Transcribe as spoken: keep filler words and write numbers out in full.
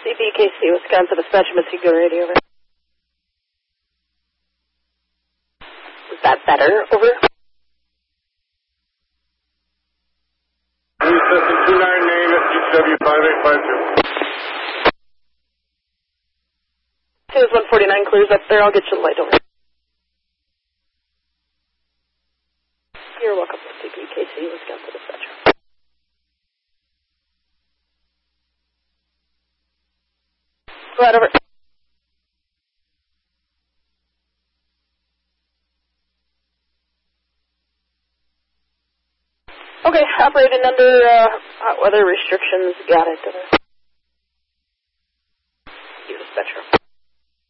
C B K C, Wisconsin Dispatch, Muskego Radio, over. Is that better, over? two nine nine at G W five eight five two. As soon as one forty-nine clears up there, I'll get you the light, over. You're welcome, C B K C, Wisconsin Dispatch. Go ahead, over. Okay, operating under uh, hot weather restrictions. Got it.